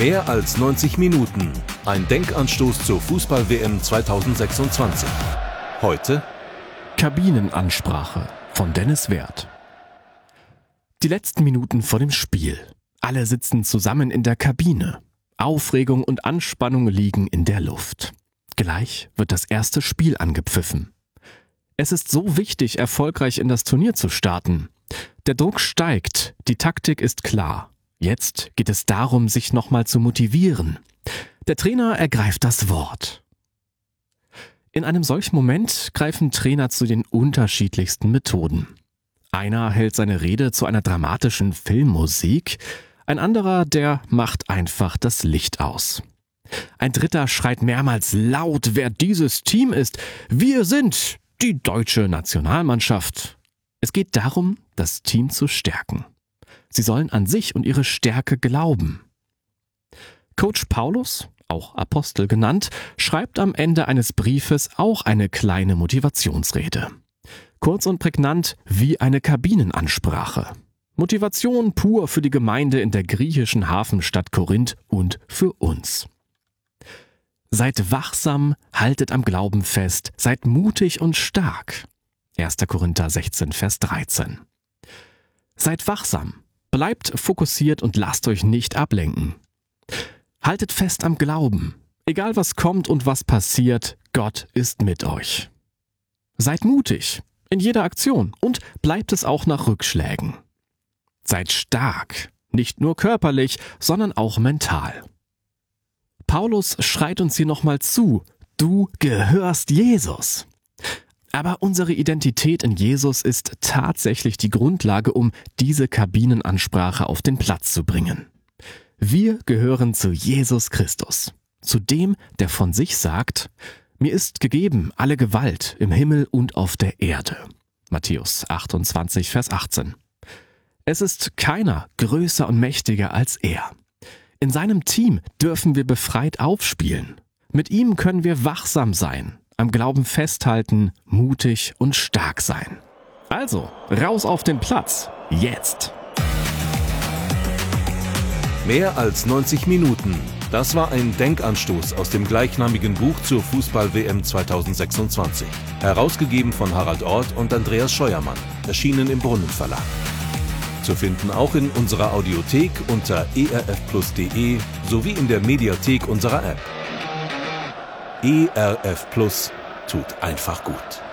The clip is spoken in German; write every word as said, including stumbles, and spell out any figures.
Mehr als neunzig Minuten. Ein Denkanstoß zur Fußball-W M zweitausendsechsundzwanzig. Heute Kabinenansprache von Dennis Wert. Die letzten Minuten vor dem Spiel. Alle sitzen zusammen in der Kabine. Aufregung und Anspannung liegen in der Luft. Gleich wird das erste Spiel angepfiffen. Es ist so wichtig, erfolgreich in das Turnier zu starten. Der Druck steigt, die Taktik ist klar. Jetzt geht es darum, sich nochmal zu motivieren. Der Trainer ergreift das Wort. In einem solchen Moment greifen Trainer zu den unterschiedlichsten Methoden. Einer hält seine Rede zu einer dramatischen Filmmusik, ein anderer, der macht einfach das Licht aus. Ein dritter schreit mehrmals laut, wer dieses Team ist. Wir sind die deutsche Nationalmannschaft. Es geht darum, das Team zu stärken. Sie sollen an sich und ihre Stärke glauben. Coach Paulus, auch Apostel genannt, schreibt am Ende eines Briefes auch eine kleine Motivationsrede. Kurz und prägnant wie eine Kabinenansprache. Motivation pur für die Gemeinde in der griechischen Hafenstadt Korinth und für uns. Seid wachsam, haltet am Glauben fest, seid mutig und stark. erster Korinther sechzehn, Vers dreizehn. Seid wachsam, bleibt fokussiert und lasst euch nicht ablenken. Haltet fest am Glauben. Egal was kommt und was passiert, Gott ist mit euch. Seid mutig in jeder Aktion und bleibt es auch nach Rückschlägen. Seid stark, nicht nur körperlich, sondern auch mental. Paulus schreit uns hier nochmal zu, du gehörst Jesus. Aber unsere Identität in Jesus ist tatsächlich die Grundlage, um diese Kabinenansprache auf den Platz zu bringen. Wir gehören zu Jesus Christus, zu dem, der von sich sagt, mir ist gegeben alle Gewalt im Himmel und auf der Erde. Matthäus achtundzwanzig, Vers achtzehn. Es ist keiner größer und mächtiger als er. In seinem Team dürfen wir befreit aufspielen. Mit ihm können wir wachsam sein, am Glauben festhalten, mutig und stark sein. Also, raus auf den Platz, jetzt! Mehr als neunzig Minuten. Das war ein Denkanstoß aus dem gleichnamigen Buch zur Fußball-W M zweitausendsechsundzwanzig. Herausgegeben von Harald Orth und Andreas Scheuermann. Erschienen im Brunnen Verlag. Zu finden auch in unserer Audiothek unter e r f plus punkt de sowie in der Mediathek unserer App. E R F Plus tut einfach gut.